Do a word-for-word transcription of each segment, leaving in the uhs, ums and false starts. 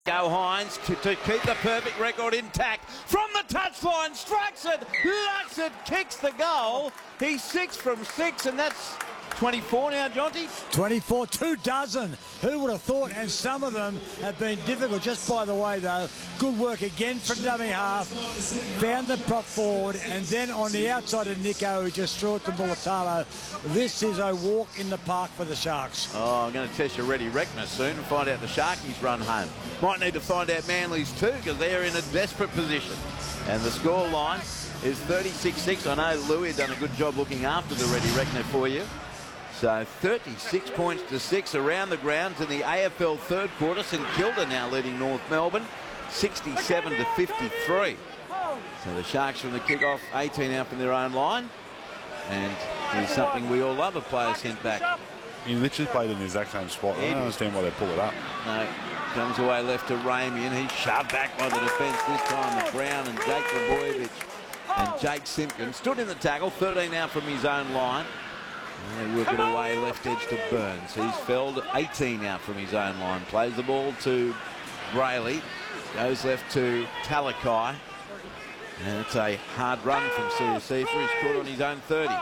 Go Hines to, to keep the perfect record intact. From the touchline, strikes it, locks it, kicks the goal. He's six from six, and that's twenty-four now, Jonty. twenty-four, two dozen. Who would have thought? And some of them have been difficult. Just by the way, though, good work again from dummy half. Found the prop forward, and then on the outside of Nico, who just threw it to Mulatalo. This is a walk in the park for the Sharks. Oh, I'm going to test your Reddy Reckner soon and find out the Sharkies run home. Might need to find out Manly's too, because they're in a desperate position. And the score line is thirty-six six. I know Louis had done a good job looking after the Reddy Reckner for you. So thirty-six points to six around the grounds in the A F L third quarter. St Kilda now leading North Melbourne, sixty-seven to fifty-three. So the Sharks from the kickoff, eighteen out from their own line. And here's something we all love, a player sent back. He literally played in the exact same spot. I don't understand why they pull it up. No, comes away left to Ramian. He's shoved back by the defence this time of Brown and Jake Trbojevic. And Jake Simpkins stood in the tackle, thirteen out from his own line. And they work it away left edge to Burns. He's felled, eighteen out from his own line. Plays the ball to Brayley. Goes left to Talakai. And it's a hard run from Siosifa. He's caught on his own thirty.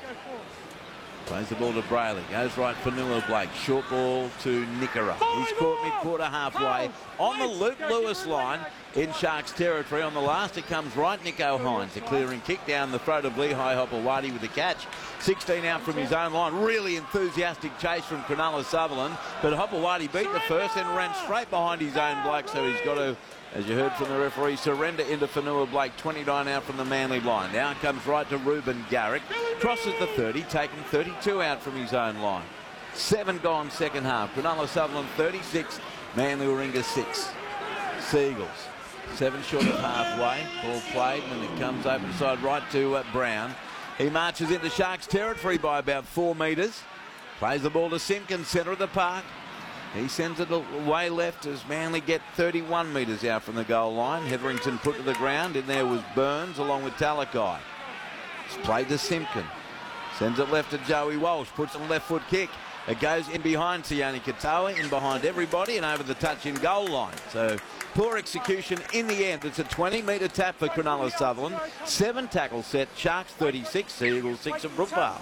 Plays the ball to Brayley. Goes right for Fanua Blake. Short ball to Nickera. He's caught mid-quarter halfway on the Luke Lewis line in Sharks territory. On the last, it comes right Nico Hines. A clearing kick down the throat of Lehigh Hopewadi with the catch. sixteen out from his own line. Really enthusiastic chase from Cronulla Sutherland. But Hopewadi beat the first and ran straight behind his own bloke. So he's got to, as you heard from the referee, surrender into Fanua Blake. twenty-nine out from the Manly line. Now it comes right to Ruben Garrick. Crosses the thirty, taking thirty-two out from his own line. Seven gone second half. Cronulla Sutherland thirty-six, Manly Warringah six. Seagulls, seven short of halfway. Ball played, and it comes open side right to uh, Brown. He marches into Sharks territory by about four metres. Plays the ball to Simpkins, centre of the park. He sends it away left as Manly get thirty-one metres out from the goal line. Hetherington put to the ground. In there was Burns along with Talakai. It's played to Simpkin. Sends it left to Joey Walsh. Puts a left foot kick. It goes in behind Sione Katoa, in behind everybody, and over the touch in goal line. So poor execution in the end. It's a twenty metre tap for Cronulla Sutherland. Seven tackle set. Sharks thirty-six, Seagulls six at Brookvale.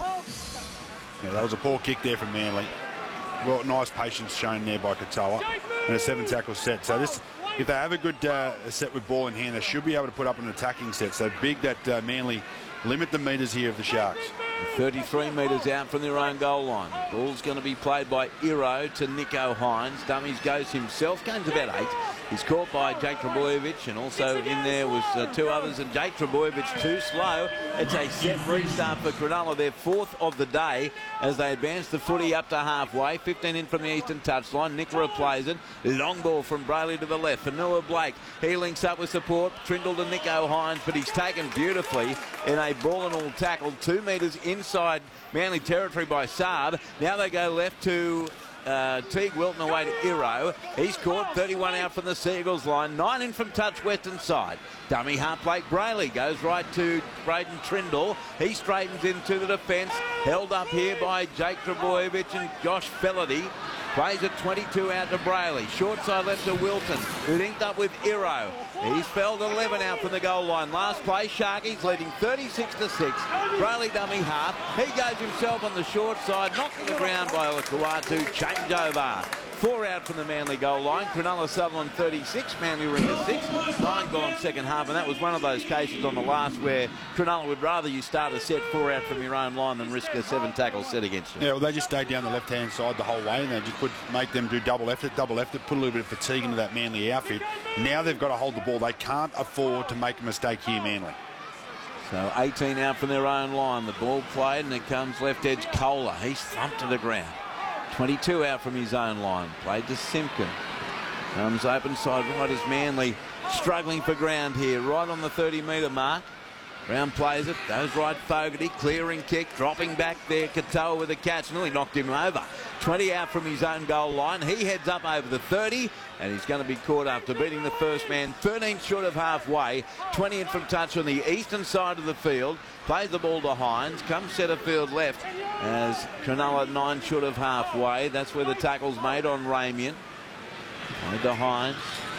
Yeah, that was a poor kick there from Manly. Well, nice patience shown there by Katoa, and a seven tackle set. So this, if they have a good uh, set with ball in hand, they should be able to put up an attacking set. So big that uh, Manly limit the metres here of the Sharks. thirty-three metres out from their own goal line. Ball's going to be played by Iro to Nico Hines. Dummies goes himself. Gains about eight. He's caught by Jake Trbojevic, and also in there was uh, two others, and Jake Trbojevic too slow. It's a set restart for Cronulla, their fourth of the day, as they advance the footy up to halfway. fifteen in from the eastern touchline. Nickera plays it. Long ball from Brayley to the left. Fanua Blake, he links up with support. Trindle to Nico Hines, but he's taken beautifully in a ball and all tackle. Two metres inside Manly territory by Saab. Now they go left to Uh, Teague Wilton away to Iro. He's caught, thirty-one out from the Seagulls line. Nine in from touch western side. Dummy half plate Brayley goes right to Braden Trindle. He straightens into the defence. Held up here by Jake Trbojevic and Josh Fellerty. Plays it twenty-two out to Brayley. Short side left to Wilton. Linked up with Iro. He's felled eleven out from the goal line. Last play, Sharkies leading thirty-six to six. Brayley dummy half. He goes himself on the short side. Knocked to the ground by Olakau'atu. Change over. Four out from the Manly goal line. Cronulla Sutherland thirty-six, Manly Warringah six. Nine gone second half, and that was one of those cases on the last where Cronulla would rather you start a set four out from your own line than risk a seven tackle set against you. Yeah, well, they just stayed down the left-hand side the whole way, and they just put make them do double effort, double effort, put a little bit of fatigue into that Manly outfit. Now they've got to hold the ball. They can't afford to make a mistake here, Manly. So eighteen out from their own line. The ball played, and it comes left edge Kohler. He's thumped to the ground. twenty-two out from his own line. Played to Simpkin. Comes open side right as Manly struggling for ground here. Right on the thirty metre mark. Brown plays it. Goes right Fogarty. Clearing kick. Dropping back there. Katoa with a catch. Nearly knocked him over. twenty out from his own goal line. He heads up over the thirty. And he's going to be caught after beating the first man. thirteen short of halfway. twenty in from touch on the eastern side of the field. Plays the ball to Hines. Comes centre field left as Cronulla nine short of halfway. That's where the tackle's made on Ramian. Played to Hines.